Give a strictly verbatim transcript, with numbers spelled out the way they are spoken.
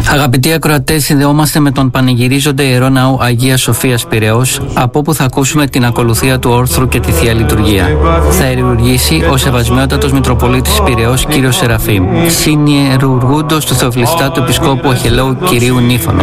Αγαπητοί ακροατές, συνδεόμαστε με τον πανηγυρίζοντα Ιερό Ναό Αγίας Σοφίας Πειραιώς, από όπου θα ακούσουμε την ακολουθία του όρθρου και τη Θεία Λειτουργία. Θα ιερουργήσει ο Σεβασμιότατος Μητροπολίτης Πειραιώς κ. Σεραφείμ, συνιερουργούντος του Θεοφλιστάτου Επισκόπου Αχιλλέου κ. Νύφωνο.